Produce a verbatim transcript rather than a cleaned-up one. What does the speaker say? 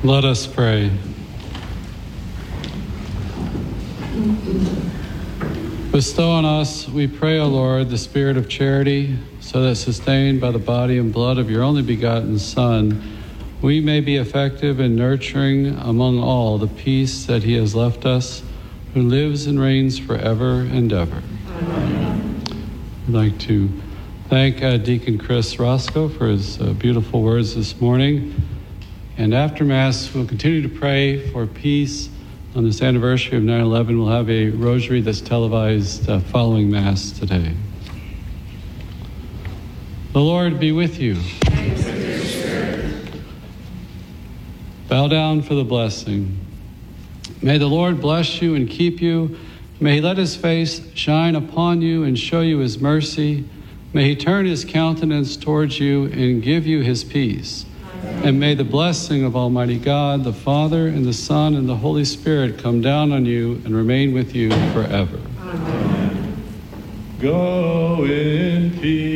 Let us pray. Bestow on us, we pray, O Lord, the spirit of charity, so that sustained by the body and blood of your only begotten Son, we may be effective in nurturing among all the peace that he has left us, who lives and reigns forever and ever. Amen. I'd like to thank uh, Deacon Chris Roscoe for his uh, beautiful words this morning. And after Mass, we'll continue to pray for peace. On this anniversary of nine eleven, we'll have a rosary that's televised uh, following Mass today. The Lord be with you. Bow down for the blessing. May the Lord bless you and keep you. May he let his face shine upon you and show you his mercy. May he turn his countenance towards you and give you his peace. And may the blessing of Almighty God, the Father, and the Son, and the Holy Spirit come down on you and remain with you forever. Amen. Go in peace.